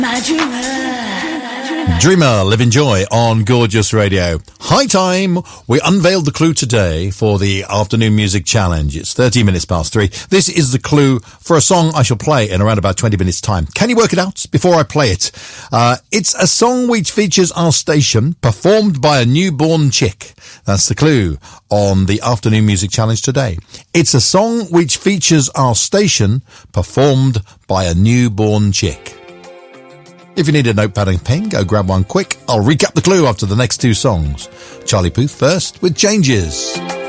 Dreamer, Live in Joy on Gorgeous Radio. High time. We unveiled the clue today for the afternoon music challenge. It's 13 minutes past 3. This is the clue for a song I shall play in around about 20 minutes time. Can you work it out before I play it? It's a song which features our station performed by a newborn chick. That's the clue on the afternoon music challenge today. It's a song which features our station performed by a newborn chick. If you need a notepad and pen, go grab one quick. I'll recap the clue after the next two songs. Charlie Puth first with Changes.